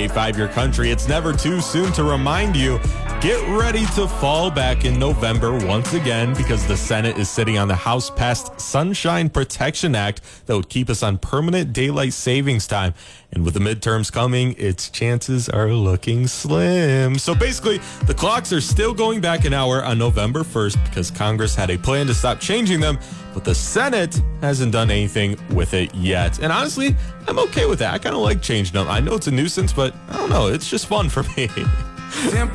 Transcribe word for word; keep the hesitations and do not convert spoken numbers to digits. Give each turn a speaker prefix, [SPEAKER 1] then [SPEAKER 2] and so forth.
[SPEAKER 1] eight five Your Country. It's never too soon to remind you, get ready to fall back in November once again, because the Senate is sitting on the House-passed Sunshine Protection Act that would keep us on permanent daylight savings time. And with the midterms coming, its chances are looking slim. So basically, the clocks are still going back an hour on November first because Congress had a plan to stop changing them, but the Senate hasn't done anything with it yet. And honestly, I'm okay with that. I kind of like changing them. I know it's a nuisance, but I don't know. It's just fun for me.